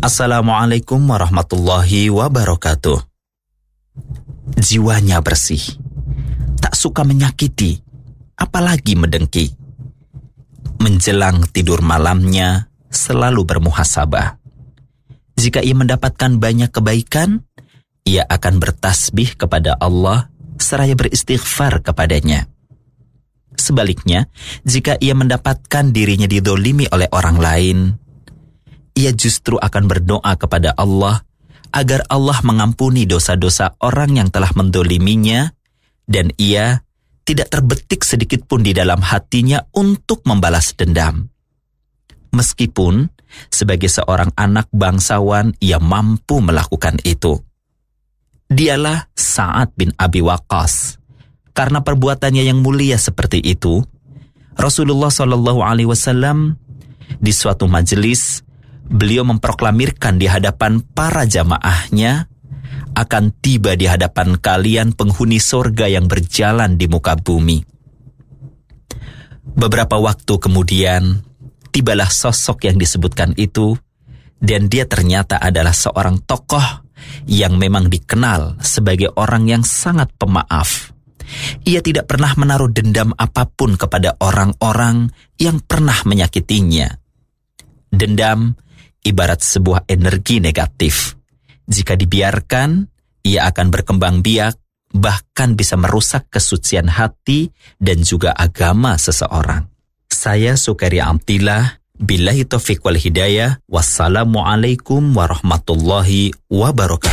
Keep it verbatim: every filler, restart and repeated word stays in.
Assalamualaikum warahmatullahi wabarakatuh. Jiwanya bersih, tak suka menyakiti, apalagi mendengki. Menjelang tidur malamnya selalu bermuhasabah. Jika ia mendapatkan banyak kebaikan, ia akan bertasbih kepada Allah seraya beristighfar kepadanya. Sebaliknya, jika ia mendapatkan dirinya didolimi oleh orang lain, ia justru akan berdoa kepada Allah agar Allah mengampuni dosa-dosa orang yang telah mendoliminya, dan ia tidak terbetik sedikit pun di dalam hatinya untuk membalas dendam. Meskipun sebagai seorang anak bangsawan ia mampu melakukan itu. Dialah Sa'ad bin Abi Waqqas. Karena perbuatannya yang mulia seperti itu, Rasulullah shallallahu alaihi wasallam di suatu majelis beliau memproklamirkan di hadapan para jamaahnya, akan tiba di hadapan kalian penghuni surga yang berjalan di muka bumi. Beberapa waktu kemudian, tibalah sosok yang disebutkan itu, dan dia ternyata adalah seorang tokoh yang memang dikenal sebagai orang yang sangat pemaaf. Ia tidak pernah menaruh dendam apapun kepada orang-orang yang pernah menyakitinya. Dendam ibarat sebuah energi negatif. Jika dibiarkan, ia akan berkembang biak, bahkan bisa merusak kesucian hati dan juga agama seseorang. Saya Sukaria Amtillah, billahi taufiq wal hidayah, wassalamualaikum warahmatullahi wabarakatuh.